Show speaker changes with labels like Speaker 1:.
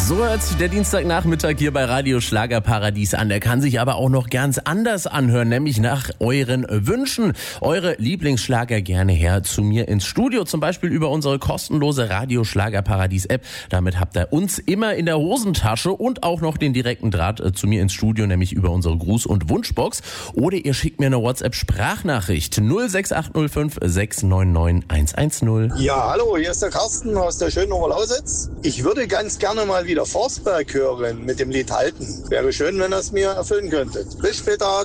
Speaker 1: So hört sich der Dienstagnachmittag hier bei Radio Schlagerparadies an. Der kann sich aber auch noch ganz anders anhören, nämlich nach euren Wünschen. Eure Lieblingsschlager gerne her zu mir ins Studio, zum Beispiel über unsere kostenlose Radio Schlagerparadies App. Damit habt ihr uns immer in der Hosentasche und auch noch den direkten Draht zu mir ins Studio, nämlich über unsere Gruß- und Wunschbox. Oder ihr schickt mir eine WhatsApp-Sprachnachricht 06805 699 110.
Speaker 2: Ja, hallo, hier ist der Carsten aus der schönen Oberlausitz. Ich würde ganz gerne mal wieder Forsberg hören mit dem Lied Halten. Wäre schön, wenn ihr es mir erfüllen könntet. Bis später.